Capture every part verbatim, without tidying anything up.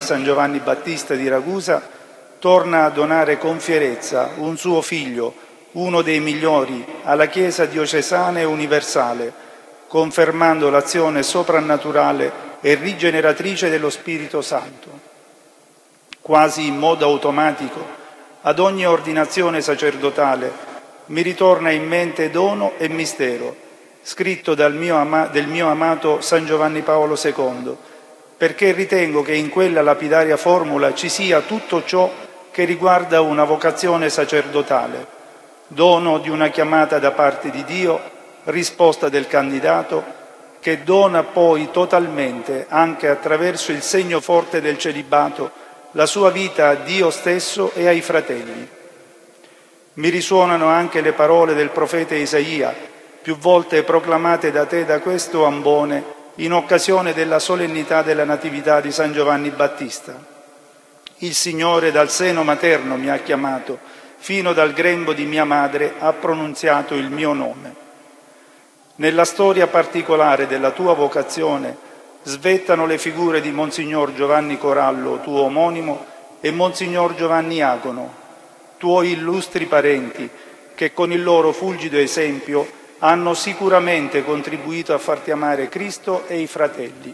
San Giovanni Battista di Ragusa, torna a donare con fierezza un suo figlio, uno dei migliori, alla Chiesa diocesana e universale, confermando l'azione soprannaturale e rigeneratrice dello Spirito Santo. Quasi in modo automatico, ad ogni ordinazione sacerdotale mi ritorna in mente dono e mistero, scritto dal mio ama- del mio amato San Giovanni Paolo secondo, perché ritengo che in quella lapidaria formula ci sia tutto ciò che riguarda una vocazione sacerdotale, dono di una chiamata da parte di Dio, risposta del candidato, che dona poi totalmente, anche attraverso il segno forte del celibato, la sua vita a Dio stesso e ai fratelli. Mi risuonano anche le parole del profeta Isaia, più volte proclamate da te da questo ambone in occasione della solennità della Natività di San Giovanni Battista. Il Signore dal seno materno mi ha chiamato, fino dal grembo di mia madre ha pronunziato il mio nome. Nella storia particolare della tua vocazione svettano le figure di Monsignor Giovanni Corallo, tuo omonimo, e Monsignor Giovanni Iacono, tuoi illustri parenti, che con il loro fulgido esempio hanno sicuramente contribuito a farti amare Cristo e i fratelli.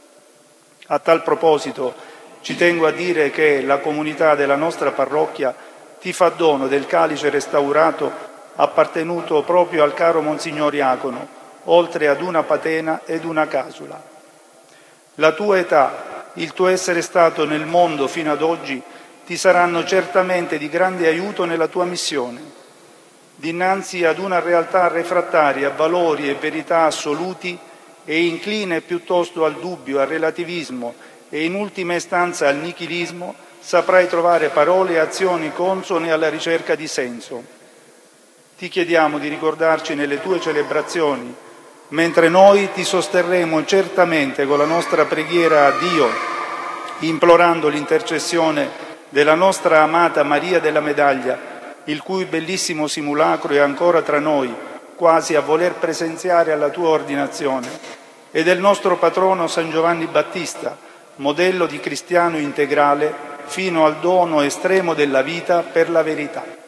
A tal proposito ci tengo a dire che la comunità della nostra parrocchia ti fa dono del calice restaurato appartenuto proprio al caro Monsignor Iacono, oltre ad una patena ed una casula. La tua età, il tuo essere stato nel mondo fino ad oggi, ti saranno certamente di grande aiuto nella tua missione. Dinanzi ad una realtà refrattaria a valori e verità assoluti e incline piuttosto al dubbio, al relativismo e in ultima istanza al nichilismo, saprai trovare parole e azioni consone alla ricerca di senso. Ti chiediamo di ricordarci nelle tue celebrazioni, mentre noi ti sosterremo certamente con la nostra preghiera a Dio, implorando l'intercessione della nostra amata Maria della Medaglia, il cui bellissimo simulacro è ancora tra noi, quasi a voler presenziare alla tua ordinazione, e del nostro patrono San Giovanni Battista, modello di cristiano integrale fino al dono estremo della vita per la verità.